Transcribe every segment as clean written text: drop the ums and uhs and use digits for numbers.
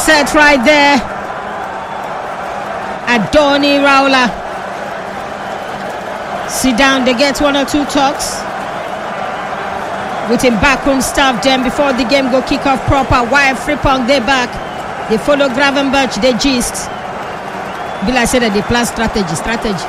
set right there. Adoni Raula. Sit down, they get one or two talks with him backroom staff then before the game go kick off proper. While Frimpong they back. They follow Gravenberch, they gist. Bill I said that they plan strategy.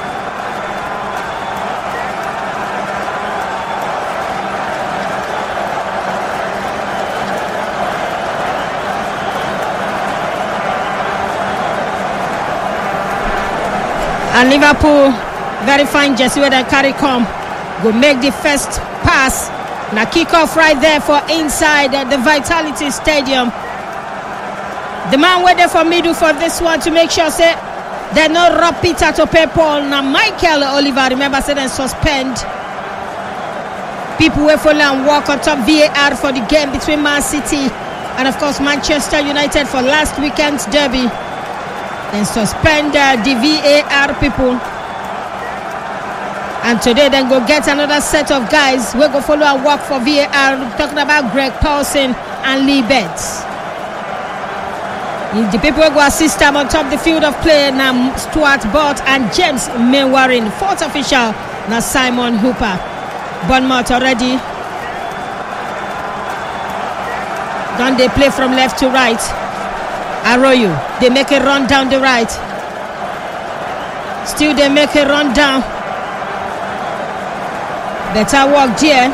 And Liverpool, very fine jersey where they carry come. Go make the first pass. Now kick off right there for inside the Vitality Stadium. The man waited for middle for this one to make sure say they no rob Peter to pay Paul. Now Michael Oliver, remember said and suspend. People wait for and walk on top VAR for the game between Man City and of course Manchester United for last weekend's derby. Then suspend the VAR people. And today then go get another set of guys. We'll go follow and work for VAR. Talking about Greg Paulson and Lee Betts. The people will go assist them on top the field of play. Now Stuart Bott and James Maywarin. Fourth official now Simon Hooper. Bournemouth already. Don't they play from left to right? Arroyo, they make a run down the right. Still they make a run down. Better work there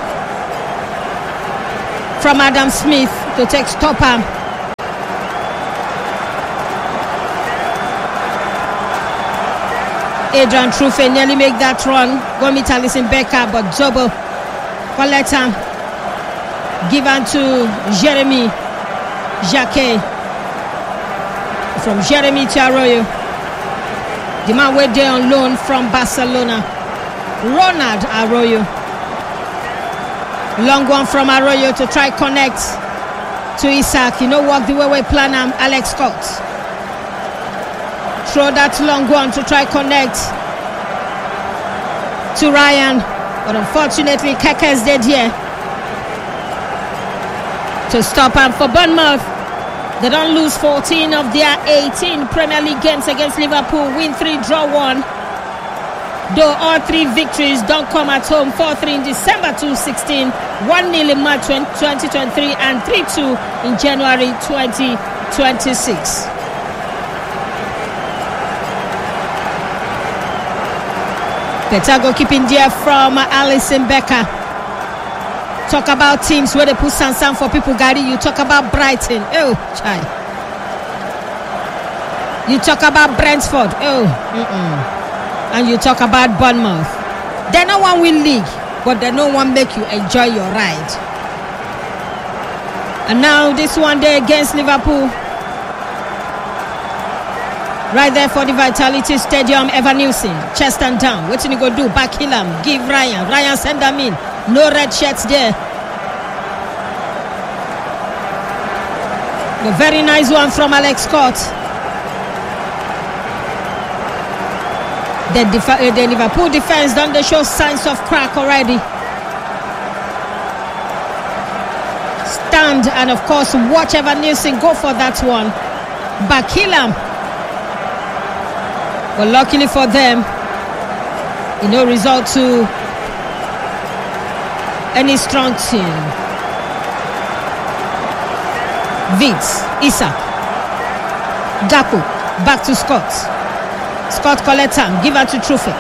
from Adam Smith to take stop arm. Adrian Trufe nearly make that run. Go meet Alisson Becker, but Zobo collect him. Given to Jeremy Jacquet. From Jeremy to Arroyo. The man went there on loan from Barcelona. Ronald Arroyo. Long one from Arroyo to try connect to Isaac. You know what the way we plan him, Alex Scott. Throw that long one to try connect to Ryan. But unfortunately, Kaka is dead here. To stop him for Bournemouth. They don't lose 14 of their 18 Premier League games against Liverpool. Win 3, draw 1. Though all 3 victories don't come at home. 4-3 in December 2016, 1-0 in March 2023, and 3-2 in January 2026. Better goalkeeping there from Alisson Becker. Talk about teams where they put Sansan for people, Gary. You talk about Brighton. Oh, chai. You talk about Brentford. Oh, and you talk about Bournemouth. They no one win league, but they no one make you enjoy your ride. And now this one day against Liverpool. Right there for the Vitality Stadium, Evan Nilsson, chest and down. What you go do? Back hill him. Give Ryan. Ryan send them in. No red shirts there. A very nice one from Alex Scott. The Liverpool defense don't they show signs of crack already. Stand and of course watch Evan Nilsson go for that one. Back hill him. But luckily for them, result to any strong team. Vince, Isaac, Gakpo, back to Scott. Scott collects him, give her to Trufe.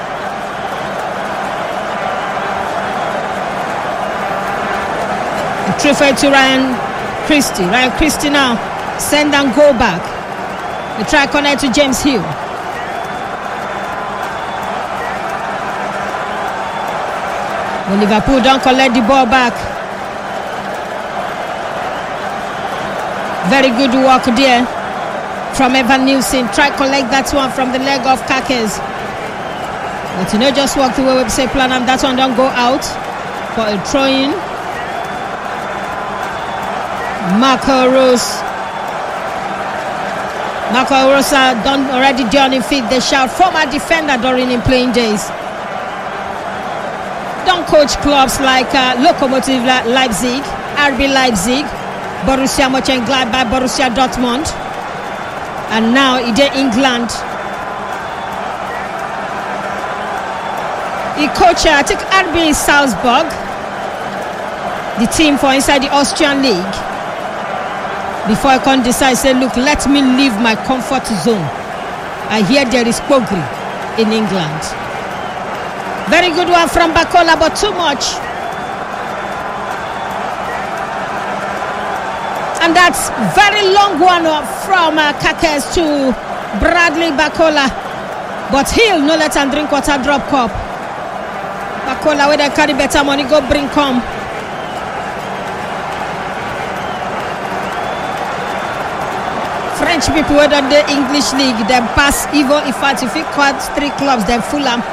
Trufe to Ryan Christie. Ryan Christie now, send and go back. They try connect to James Hill. But Liverpool don't collect the ball back. Very good work there from Evan Nilsson. Try collect that one from the leg of Kakes. But just walk the way we say plan and that one don't go out for a throw-in. Marco Rosa done already done in feet. They shout former defender during in playing days. Don't coach clubs like Lokomotiv Leipzig, RB Leipzig, Borussia Mönchengladbach, Borussia Dortmund. and now he did England. He coach, I think, RB Salzburg, the team for inside the Austrian league. Before I can decide, say, look, let me leave my comfort zone. I hear there is Pogri in England. Very good one from Bakola, but too much. And that's very long one from Kakes to Bradley Bakola. But he'll no let and drink water drop cup. Bakola, where they carry better money, go bring come. French people who done the English league, they pass even if it quad 3 clubs, then Fulham.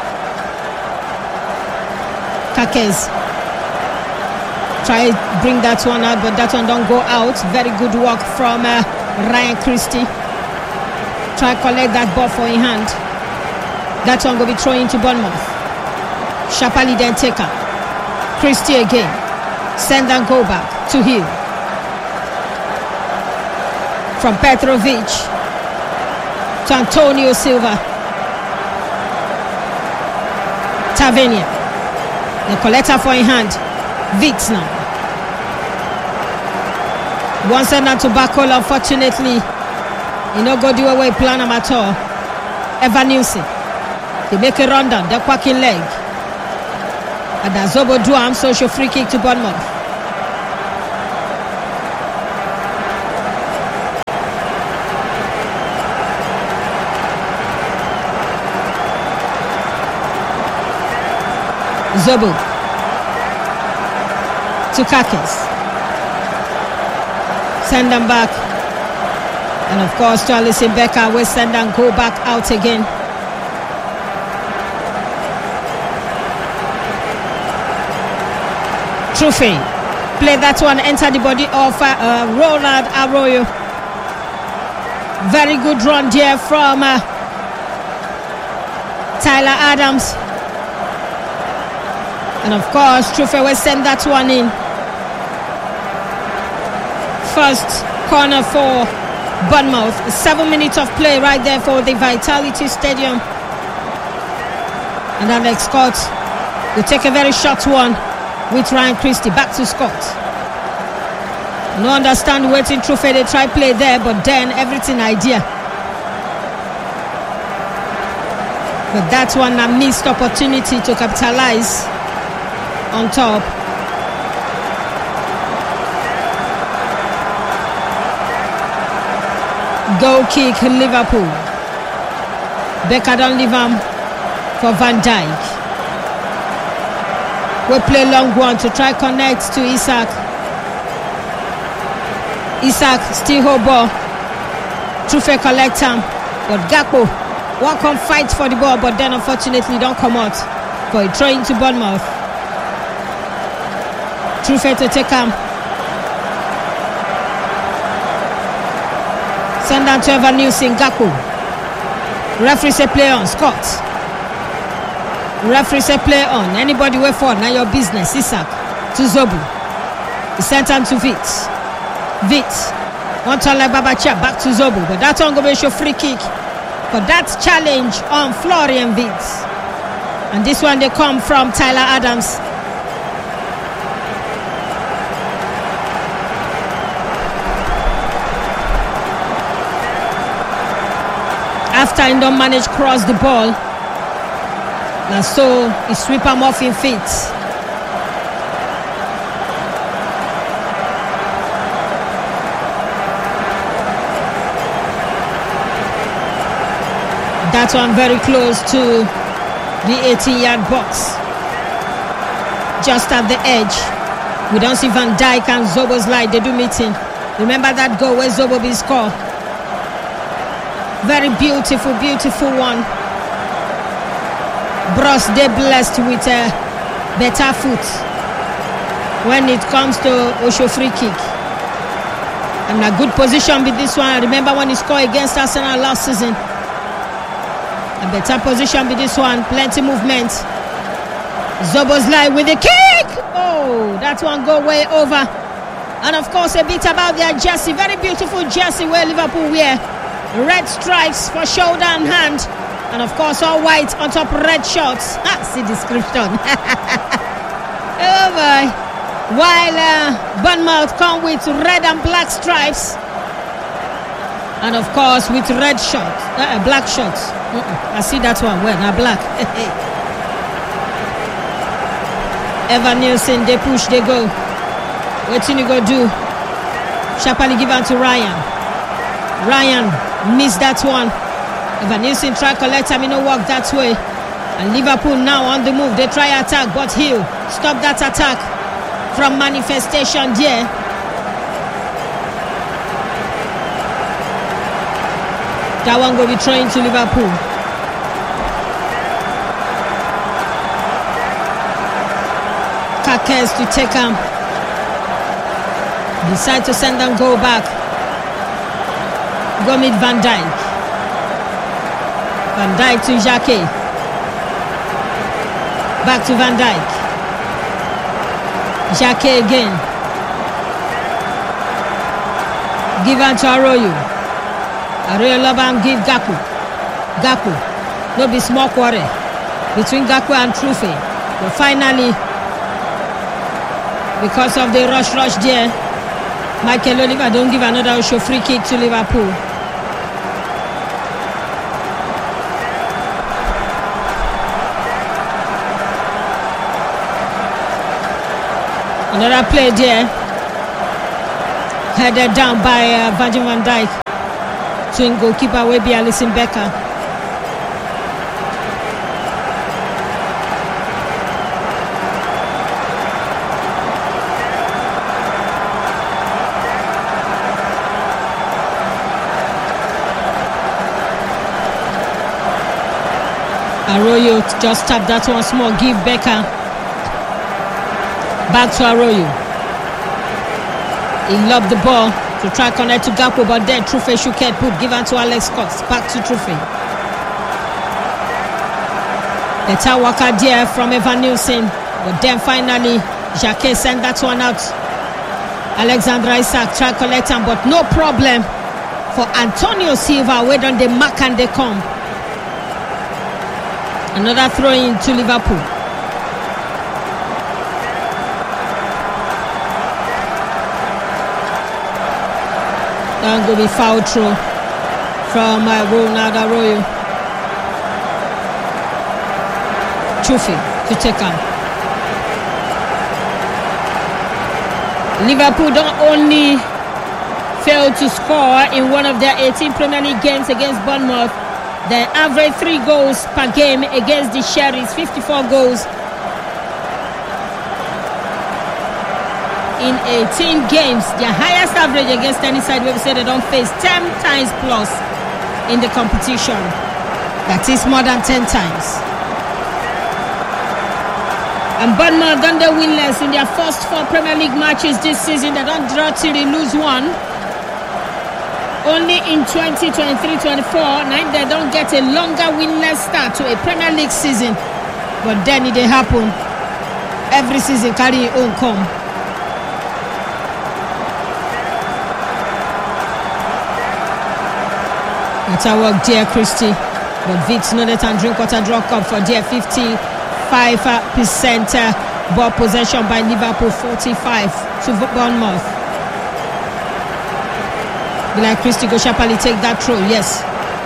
Kakes. Try bring that one out, but that one don't go out. Very good work from Ryan Christie. Try collect that ball for in hand. That one will be thrown into Bournemouth. Shapali then take her. Christie again. Send and go back to Hill. From Petrovic to Antonio Silva. Tavernier. The collector for in hand. Vitz now. One sender to Bakola, unfortunately. He no go do away plan him at all. Evan Nielsen. They make a run down, they're quacking leg. And that's Zobo Duam, social free kick to Bournemouth. Zobo to Kakes. Send them back. And of course to Alisson Becker, we send and go back out again. Trophy. Play that one, enter the body of Ronald Arroyo. Very good run there from Tyler Adams. And of course, Trophy will send that one in. First corner for Bournemouth. 7 minutes of play right there for the Vitality Stadium. And Alex Scott will take a very short one with Ryan Christie. Back to Scott. No understand waiting Trophy. They try play there, but then everything idea. But that one a missed opportunity to capitalize on top. Goal kick Liverpool. Becker don't leave him for Van Dijk. We play long one to try connect to Isak. Isak still hold ball. Trophy collect him, but Gakpo won't come fight for the ball, but then unfortunately don't come out for a throw into Bournemouth. Trophy to take him. Send down to Evan Nielsen. Gakpo. Referee say play on. Scott. Referee say play on. Anybody way forward, now your business. Isak to Zobu. He sent him to Vitz. Vitz. One turn like Babacha. Back to Zobu. But that one go be show free kick. But that's challenge on Florian Vitz. And this one they come from Tyler Adams. After he don't manage cross the ball, and so he sweep him off in feet. That one very close to the 18-yard box, just at the edge. We don't see Van Dijk and Zobo's light. They do meeting. Remember that goal where Zobo be score. Very beautiful, beautiful one. Bros, they blessed with a better foot when it comes to Osho free kick. And a good position with this one. I remember when he scored against Arsenal last season. A better position with this one. Plenty movement. Zobo's live with the kick. Oh, that one go way over. And of course, a bit about their jersey. Very beautiful jersey where Liverpool wear. red stripes for shoulder and hand, and of course all white on top red shorts. See description. Oh boy. While Bournemouth come with red and black stripes, and of course with red shorts, black shorts. I see that one. Well, now black. Evan Nielsen, they push, they go. What you go do? Sharply give on to Ryan. Ryan missed that one. Evan Nielsen try collect him, no walk that way. And Liverpool now on the move. They try attack, but Hill stop that attack from manifestation there. That one will be throwing to Liverpool. Kakes to take him. Decide to send them go back. Go meet Van Dijk. Van Dijk to Jacquet. Back to Van Dijk. Jacquet again. Give on to Arroyo. Arroyo Loban give Gakpo. Gakpo. No be small quarrel between Gakpo and Trufe. But finally, because of the rush there, Michael Oliver don't give another show free kick to Liverpool. Another play there, headed down by Virgil van Dijk. Twin goalkeeper will be Alisson Becker. Arroyo just tap that one small, give Becker. Back to Arroyo. He lobbed the ball to try connect to Gakpo, but then Trufe shook head, put given to Alex Cox. Back to Trufe. Better work out there from Evan Nielsen, but then finally Jacquet sent that one out. Alexander Isak try collect him, but no problem for Antonio Silva. Wait on the mark and they come. Another throw in to Liverpool. That will be foul throw from Ronald Arroyo. Trufe to take on. Liverpool don't only fail to score in one of their 18 Premier League games against Bournemouth. They average 3 goals per game against the Sheriffs, 54 goals in 18 games. Their highest average against any side we say they don't face 10 times plus in the competition. That is more than 10 times. And Bournemouth done the winless in their first 4 Premier League matches this season. They don't draw till they lose one. Only in 2023-24, they don't get a longer winless start to a Premier League season. But then it happen. Every season carry your own come. That's a work, dear Christie. But Vicks know that and drink water draw cup for dear 55% ball possession by Liverpool, 45 to Bournemouth. Like Christie go sharply take that throw, yes.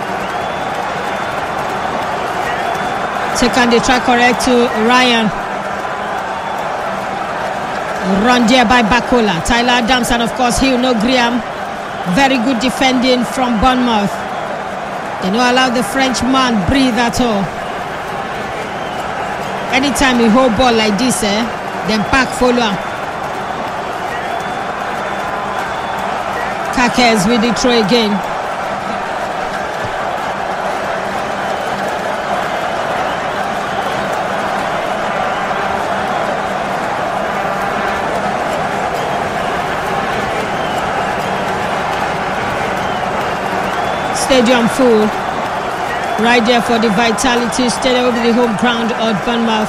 Second, they try correct to Ryan. Run there by Bakola. Tyler Adams and of course Hill, no Graham. Very good defending from Bournemouth. They don't allow the Frenchman breathe at all. Anytime he hold ball like this, then pack follow. Kakes with the throw again. Stadium full. Right there for the Vitality Stadium over the home ground of Bournemouth.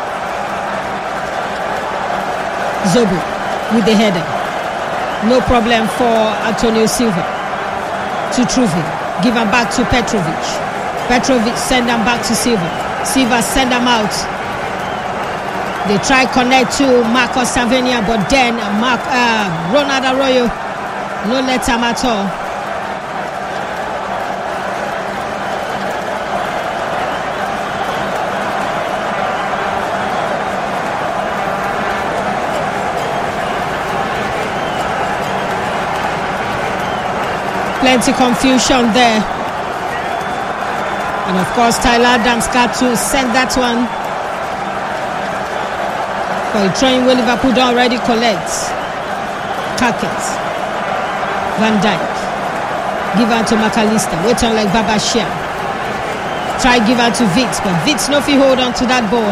Zobo with the header. No problem for Antonio Silva to Trufe. Give him back to Petrovic. Petrovic send him back to Silva. Silva send him out. They try connect to Marcos Tavernier, but then Ronald Arroyo no let him at all. Plenty confusion there. And of course, Tyler Adams got to send that one for a throwing where Liverpool don't already collect. Cackett. Van Dijk. Give on to McAllister. Wait on like Baba Shia. Try give on to Vitz, but Vitz no fi hold on to that ball.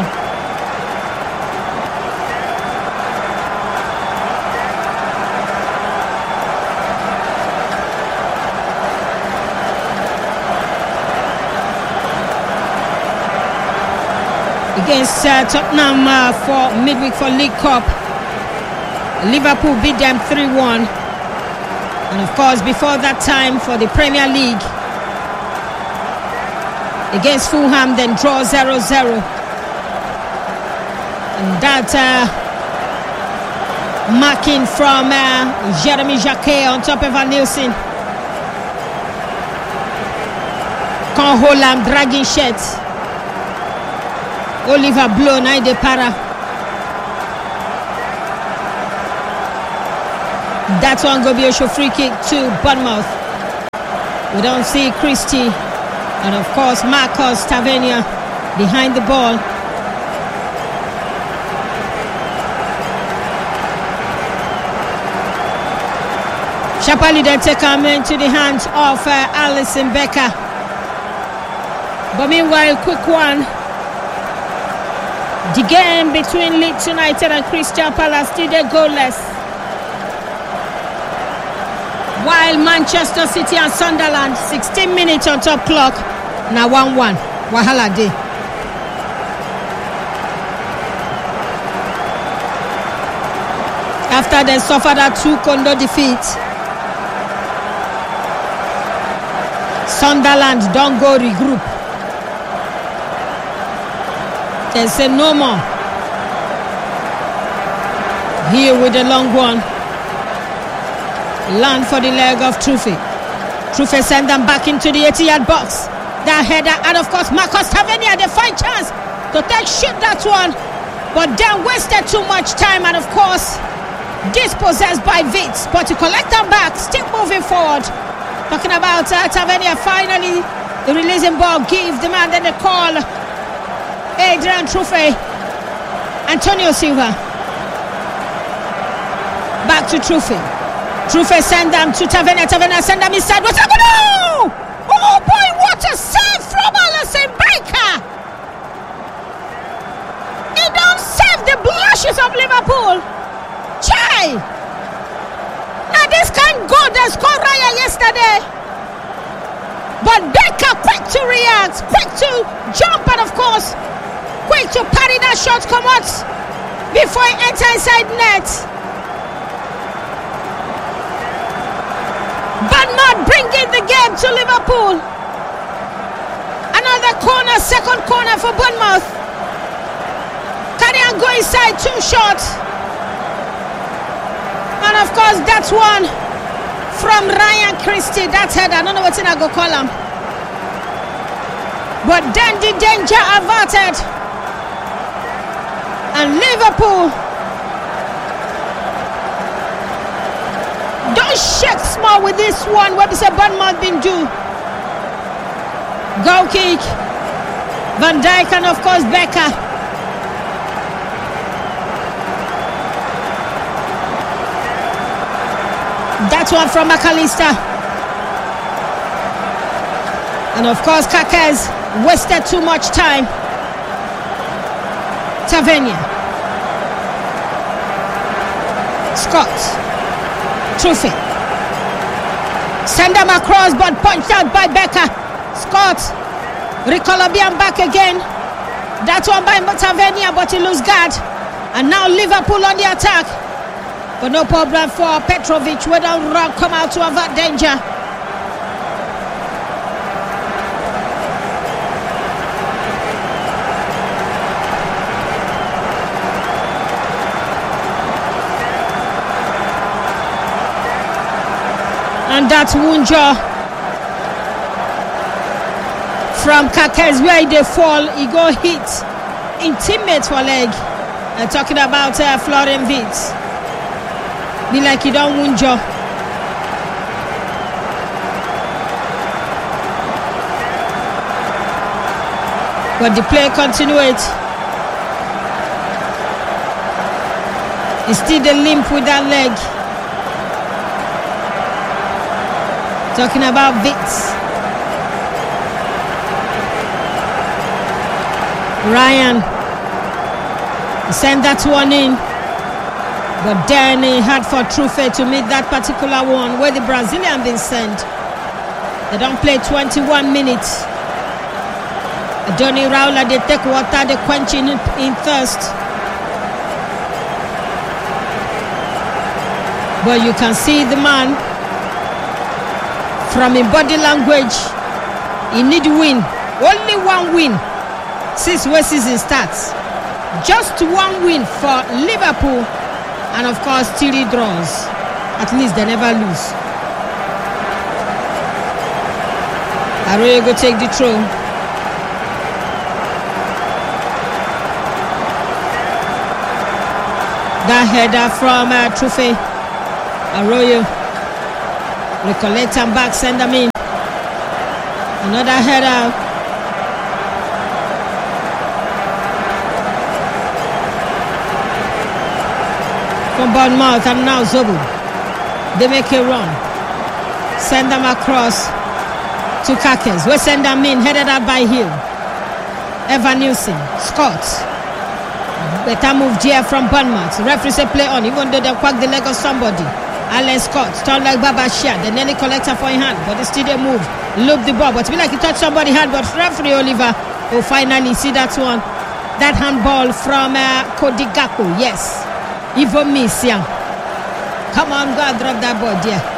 Against Tottenham for midweek for League Cup. Liverpool beat them 3-1. And of course, before that time for the Premier League against Fulham, then draw 0-0. And that marking from Jeremy Jacquet on top of Van Nielsen. Con Holland dragging shit. Oliver Blow, de para. That one go be a show free kick to Bournemouth. We don't see Christie. And of course, Marcos Tavernier behind the ball. Shapali then take him into the hands of Alisson Becker. But meanwhile, quick one. The game between Leeds United and Crystal Palace still goalless. While Manchester City and Sunderland, 16 minutes on top clock, now 1-1. Wahala day. After they suffered a 2-0 defeat, Sunderland don't go regroup. They say no more. Here with the long one. Land for the leg of Trufe. Trufe send them back into the 80-yard box. That header, and of course Marcos Tavernier, they find chance to shoot that one, but then wasted too much time, and of course dispossessed by Vitz. But to collect them back, still moving forward. Talking about Tavernier, finally the releasing ball, give the man then the call. Adrian Trufe, Antonio Silva, back to Trufe. Trufe send them to Tavernier. Tavernier send them inside. What's up? No! Oh boy, what a save from Alisson Becker! He don't save the blushes of Liverpool. Chai! Now this can go. They scored Raya yesterday, but Becker quick to react, quick to jump, and of course quick to parry that shot come out before it enter inside net. Bournemouth bringing the game to Liverpool. Another corner, second corner for Bournemouth. Carry and go inside, 2 shots. And of course that's one from Ryan Christie. That header, I don't know what I go call him. But then the danger averted. And Liverpool don't shake small with this one. What is a Bournemouth been do? Goal kick. Van Dijk and of course Becker. That one from McAllister. And of course Kakez wasted too much time. Tavernier. Scott. Trufe. Send them across, but punched out by Becker. Scott. Ricolobian back again. That one by Tavernier, but he lose guard. And now Liverpool on the attack. But no problem for Petrovic. We don't come out to avert danger. And that Wunjo from Kakez, where they fall, he go hit intimate for leg. Talking about Florian Wirtz. Be like he don't Wunjo. But the play continues. He's still the limp with that leg. Talking about Wirtz. Ryan. He sent that one in. But then he had for Trufe to meet that particular one where the Brazilian been sent. They don't play 21 minutes. Johnny Raula, they take water, they quenching in thirst. But you can see the man from his body language, he need win. Only one win since the season starts. Just one win for Liverpool, and of course 3 draws. At least they never lose. Arroyo go take the throw. That header from Trufe. Arroyo recollect and back, send them in. Another header. From Bournemouth, and now Zobu. They make a run. Send them across to Kakez. We send them in, headed out by Hill. Evan Nielsen, Scott. Better move GF from Bournemouth. Referee say play on, even though they quack the leg of somebody. Alan Scott, turn like Baba Shia. The nearly collector for a hand, but they still they move. Loop the ball, but it be like he touched somebody's hand, but referee Oliver will finally see that one. That handball from Cody Gakpo, yes. Ivo Misia. Come on, go and drop that ball, dear.